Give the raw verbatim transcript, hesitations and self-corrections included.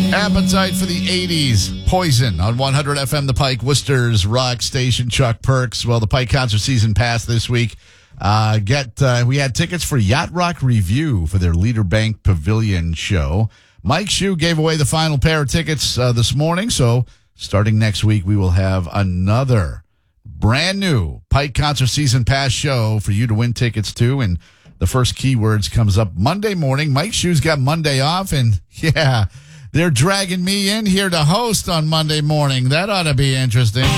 Appetite for the eighties. Poison on one hundred F M, The Pike, Worcester's rock station. Chuck Perks. Well, the Pike concert season passed this week. Uh, get uh, we had tickets for Yacht Rock Review for their Leader Bank Pavilion show. Mike Shue gave away the final pair of tickets uh, this morning, so starting next week, we will have another brand new Pike concert season pass show for you to win tickets to. And the first keywords comes up Monday morning. Mike Shue's got Monday off, and yeah, they're dragging me in here to host on Monday morning. That ought to be interesting.